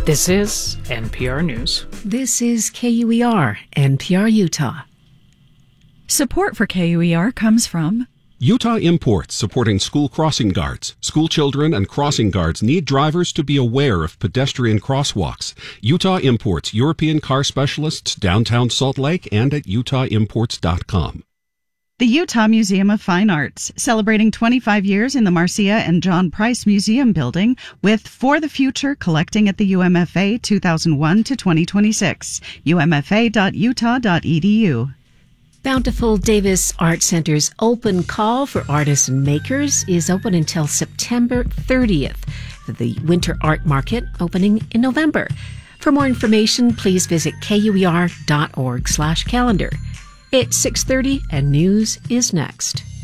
This is NPR News. This is KUER, NPR Utah. Support for KUER comes from Utah Imports, supporting school crossing guards. School children and crossing guards need drivers to be aware of pedestrian crosswalks. Utah Imports, European car specialists, downtown Salt Lake, and at utahimports.com. the Utah Museum of Fine Arts, celebrating 25 years in the Marcia and John Price Museum building with For the Future collecting at the UMFA 2001 to 2026. umfa.utah.edu. Bountiful Davis Art Center's open call for artists and makers is open until September 30th. The Winter Art Market opening in November. For more information, please visit kuer.org/calendar. It's 6:30 and news is next.